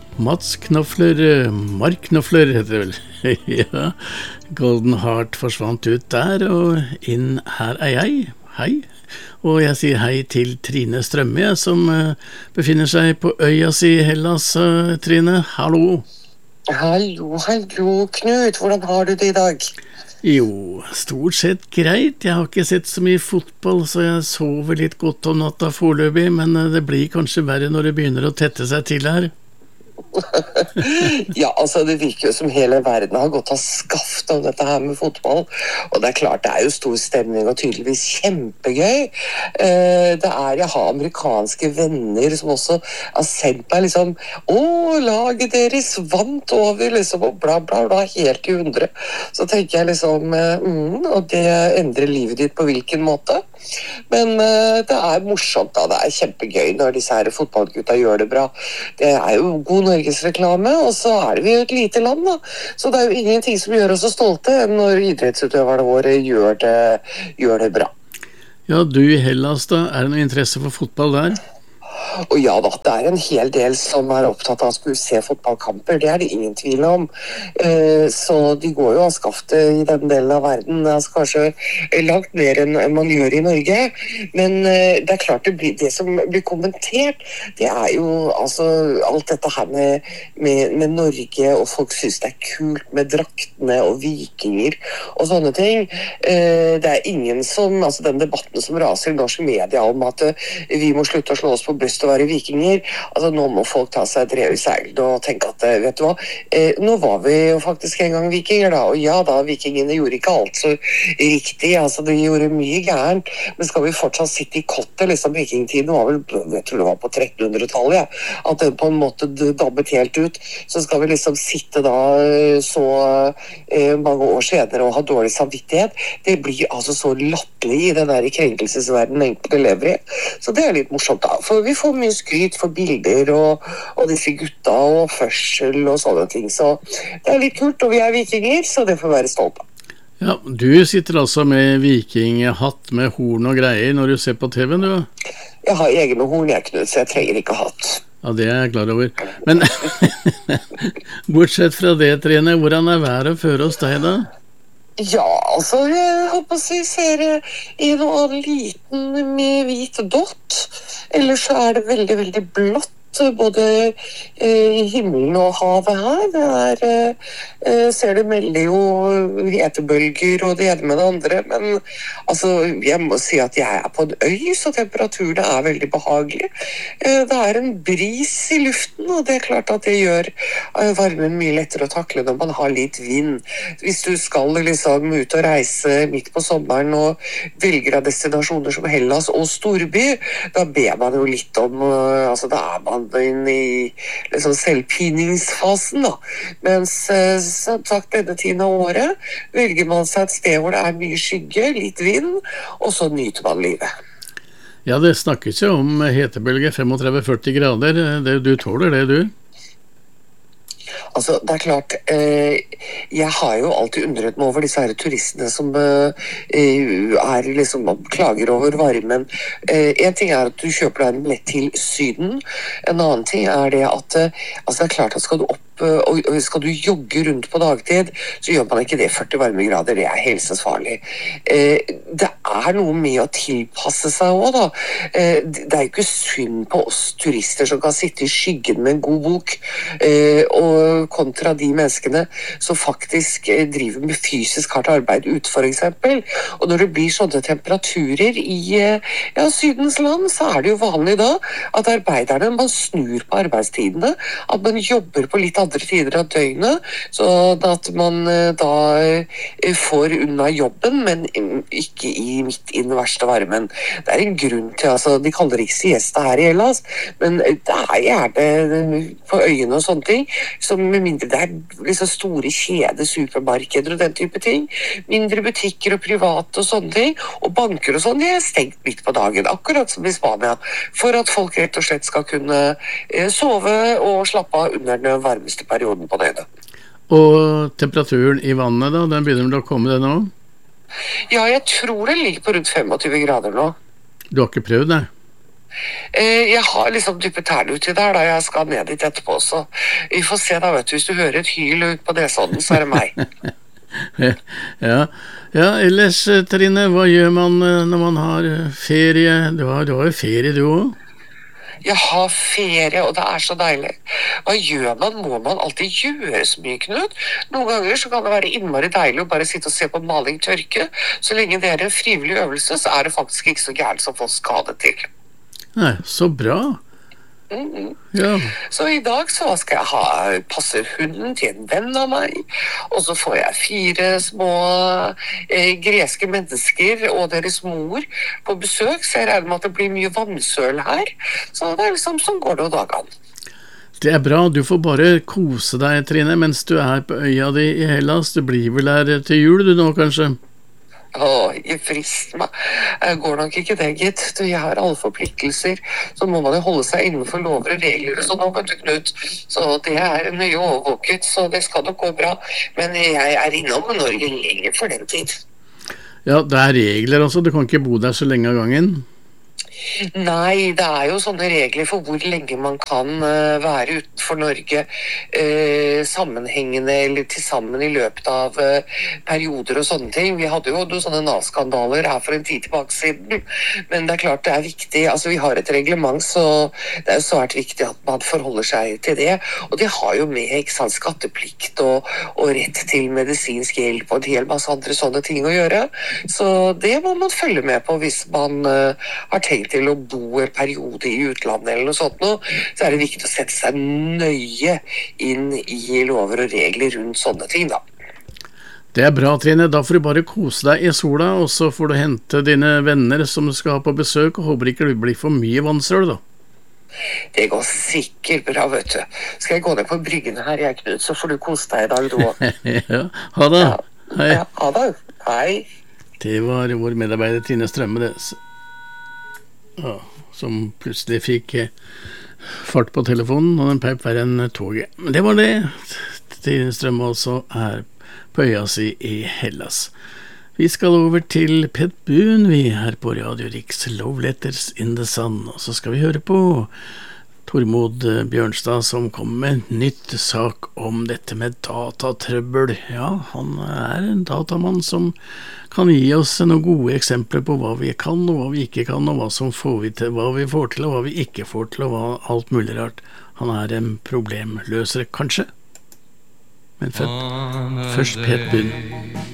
Mats Knopfler, Mark Knopfler heter det vel. Ja, Golden Heart forsvant ut der, og inn her jeg. Hei. Og jeg sier hei til Trine Strømme, som befinner seg på øya si i Hellas. Trine, hallo. Hallo, Knut. Hvordan har du det i dag? Jo, stort sett greit. Jeg har ikke sett så mye fotball, så jeg sover litt godt om natta foreløpig, men det blir kanskje verre når det begynner å tette seg til her. Ja, altså det virker jo som hele verden har gått av skaft om dette her med fotball, og det er klart det er jo stor stemning og tydeligvis kjempegøy. Jeg har amerikanske venner som også har sendt meg liksom, laget deres vant over liksom, og bla bla bla, helt i 100. Så tenker jeg liksom, og det endrer livet ditt på hvilken måte. Men det er morsomt da, det er kjempegøy når disse her fotballgutta gjør det bra. Det er jo god Norgesreklame, og så er vi jo et lite land da, så det er jo ingenting som gjør oss så stolte enn når idrettsutøverne våre gjør det bra. Ja, du i Hellas da, er det noe interesse for fotball der? Og ja da, det er en hel del som er opptatt av å skulle se fotballkamper, det er det ingen tvil om. Så de går jo av skaftet i den delen av verden, altså kanskje langt mer enn man gjør i Norge. Men det er klart det som blir kommentert, det er jo altså alt dette her med Norge, og folk synes det er kult med draktene og vikinger og sånne ting. Det er ingen som, altså den debatten som raser i norsk media om at vi må slutte å slå oss på brystet å være vikinger, altså nå må folk ta seg et rev i seilen og tenke at, vet du hva, nå var vi jo faktisk en gang vikinger da, og ja da, vikingene gjorde ikke alt så riktig, altså de gjorde mye gærent, men skal vi fortsatt sitte i kottet, liksom vikingtiden var vel, jeg tror det var på 1300-tallet, ja, at den på en måte dabbet helt ut, så skal vi liksom sitte da så mange år senere og ha dårlig samvittighet, det blir altså så latterlig i den der krenkelsesverdenen enkelte lever i, så det er litt morsomt da, for vi får mye skryt for bilder og disse gutta og førsel og sånne ting, så det er litt kult, og vi er vikinger, så det får være stolt av. Ja, du sitter altså med vikinghatt med horn og greier når du ser på TV, du? Jeg har egne horn, Knut, så jeg trenger ikke hatt. Ja, det er jeg klar over. Men bortsett fra det, Trine, hvordan er været før hos deg da? Ja, altså, jeg håper å si ser en og annen liten med hvit dott. Ellers så er det veldig, veldig blått, både i himmelen og havet her. Det ser du melder jo hetebølger og det ene med det andre, men altså, jeg må si at jeg er på en øy, så temperaturen er veldig behagelig. Det er en bris i luften, og det er klart at det gjør varmen mye lettere å takle når man har litt vind. Hvis du skal liksom ut og reise midt på sommeren og velger av destinasjoner som Hellas og storby, da ber man jo litt om, altså da er man inn i liksom selvpiningsfasen da. Mens som sagt denne tiden av året velger man seg et sted hvor det er mye skygge, litt vind, og så nyter man livet. Ja, det snakkes jo om hetebølge 35-40 grader. Du tåler det, du? Altså, det er klart, jeg har jo alltid undret meg over disse her turistene som liksom, klager over varmen. En ting er at du kjøper deg en billett til Syden, en annen ting er det at altså det er klart at skal du opp og skal du jogge rundt på dagtid, så gjør man ikke det 40 varmegrader, det er helsesfarlig. Det er noe med å tilpasse seg også da. Det er jo ikke synd på oss turister som kan sitte i skyggen med en god bok, og kontra de menneskene som faktisk driver med fysisk hardt arbeid ute for eksempel. Og når det blir sånne temperaturer i Sydens land, så er det jo vanlig da at arbeiderne, man snur på arbeidstidene, at man jobber på litt andre tider av døgnet, så at man da får unna jobben, men ikke midt i den verste varmen. Det er en grunn til, altså de kaller det ikke siesta her i Hellas, men det er gjerne på øyene og sånne ting, som med mindre det er liksom store kjede, supermarkeder og den type ting, mindre butikker og private og sånne ting, og banker og sånn, de er stengt midt på dagen, akkurat som i Spania, for at folk rett og slett skal kunne sove og slappe av under den varmeste perioden på døgnet. Og temperaturen i vannet da, den begynner vel å komme det nå? Ja, jeg tror det ligger på rundt 25 grader nå. Du har ikke prøvd det? Jeg har liksom dyppet tærne uti der da jeg skal ned dit etterpå, så vi får se da, vet du. Hvis du hører et hyl ut på nesodden, så er det meg. Ja, ja, ellers Trine, hva gjør man når man har ferie? Du har jo ferie du også? Jeg har ferie, og det er så deilig. Hva gjør man? Må man alltid gjøre så mye, Knut? Noen ganger så kan det være innmari deilig å bare sitte og se på maling tørke. Så lenge det er en frivillig øvelse, så er det faktisk ikke så gærent som folk skal det til. Nei, så bra. Ja. Så i dag så skal jeg passe hunden til en venn av meg, og så får jeg 4 små greske mennesker og deres mor på besøk, så jeg regner med at det blir mye vannsøl her. Så det er liksom sånn går det og dagene. Det er bra, du får bare kose deg, Trine, mens du er på øya di i Hellas. Du blir vel her til jul du nå, kanskje? Frist meg. Jeg går nok ikke det, gitt. Jeg har alle forpliktelser. Så må man jo holde seg innenfor lover og regler og sånn, vet du, Knut. Så det er nøye overvåket, så det skal nok gå bra. Men jeg er innom Norge lenger for den tid. Ja, det er regler også. Du kan ikke bo der så lenge av gangen. Nei, det er jo sånne regler for hvor lenge man kan være utenfor Norge sammenhengende eller til sammen i løpet av perioder og sånne ting. Vi hadde jo noen sånne Nav-skandaler her for en tid tilbake siden, men det er klart det er viktig, altså vi har et reglement, så det er jo svært viktig at man forholder seg til det, og det har jo med, ikke sant, skatteplikt og rett til medisinsk hjelp og en hel masse andre sånne ting å gjøre, så det må man følge med på hvis man har tenkt til å bo en periode i utlandet eller noe sånt nå, så er det viktig å sette seg nøye inn i lover og regler rundt sånne ting da. Det er bra, Trine. Da får du bare kose deg i sola, og så får du hente dine venner som du skal ha på besøk, og håper ikke det blir for mye vannsøl da. Det går sikkert bra, vet du. Skal jeg gå ned på bryggen her, jeg, Knut, så får du kose deg i dag, du også. Ja, ha det. Hei. Ja, ha det. Hei. Det var vår medarbeider Trine Strømme, det. Ja, som plutselig fikk fart på telefonen, og den peip verre enn toget. Men det var det. Trine Strømme også er på øya si i Hellas. Vi skal over til Pet Boone, vi her på Radio Riks Love Letters in the Sun, og så skal vi høre på Tormod Bjørnstad som kommer med nytt sak om dette med datatrøbbel. Ja, han er en datamann som kan gi oss noen gode eksempler på hva vi kan og hva vi ikke kan, og hva som får vi til, hva vi får til og hva vi ikke får til, og hva alt mulig rart. Han er en problemløser, kanskje. Men først Pet Boone.